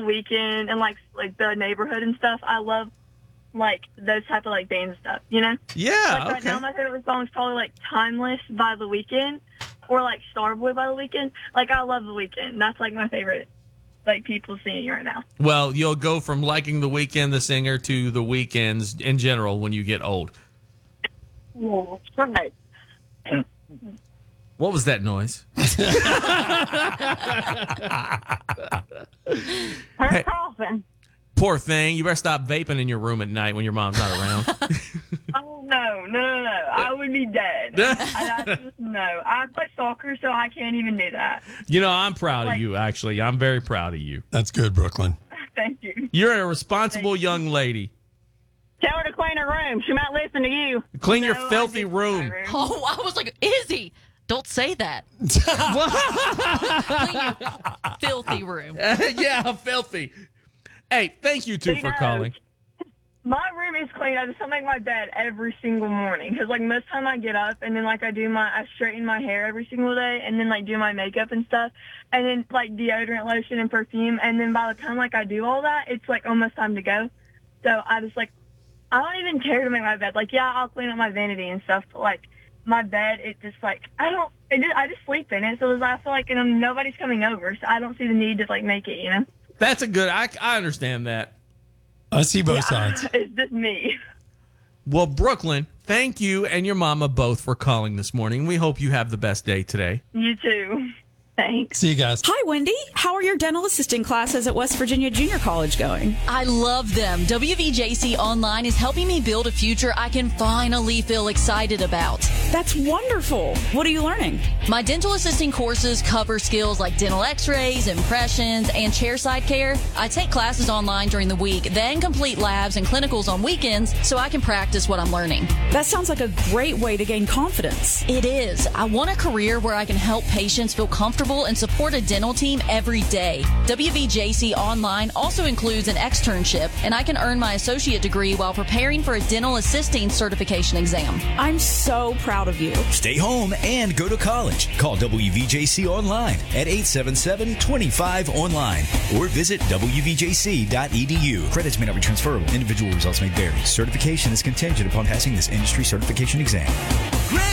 Weeknd and like the neighborhood and stuff. I love like those type of like band stuff, you know? Yeah. Like right now my favorite song is probably like Timeless by The Weeknd or like Starboy by The Weeknd. Like I love The Weeknd. That's like my favorite like people singing right now. Well, you'll go from liking The Weeknd, the singer, to The Weeknd's in general when you get old. Yeah, right. What was that noise? Her coughing. Poor thing. You better stop vaping in your room at night when your mom's not around. Oh, no. I would be dead. I play soccer, so I can't even do that. You know, I'm proud of you, actually. I'm very proud of you. That's good, Brooklyn. Thank you. You're a responsible young lady. Tell her to clean her room. She might listen to you. Clean your filthy room. Oh, I was like, Izzy, don't say that. Clean your filthy room. Yeah, filthy. Hey, thank you two for calling. My room is clean. I just don't make my bed every single morning because, like, most time I get up and then, like, I straighten my hair every single day and then, like, do my makeup and stuff and then, like, deodorant, lotion, and perfume. And then by the time, like, I do all that, it's, like, almost time to go. So I just, like, I don't even care to make my bed. Like, yeah, I'll clean up my vanity and stuff, but, like, my bed, it just, like, I just sleep in it. So I feel like nobody's coming over, so I don't see the need to, like, make it, you know? That's a good, I understand that. I see both sides. It's just me. Well, Brooklyn, thank you and your mama both for calling this morning. We hope you have the best day today. You too. Thanks. See you guys. Hi, Wendy. How are your dental assisting classes at West Virginia Junior College going? I love them. WVJC Online is helping me build a future I can finally feel excited about. That's wonderful. What are you learning? My dental assisting courses cover skills like dental x-rays, impressions, and chairside care. I take classes online during the week, then complete labs and clinicals on weekends so I can practice what I'm learning. That sounds like a great way to gain confidence. It is. I want a career where I can help patients feel comfortable and support a dental team every day. WVJC Online also includes an externship, and I can earn my associate degree while preparing for a dental assisting certification exam. I'm so proud of you. Stay home and go to college. Call WVJC Online at 877-25-ONLINE or visit WVJC.edu. Credits may not be transferable. Individual results may vary. Certification is contingent upon passing this industry certification exam.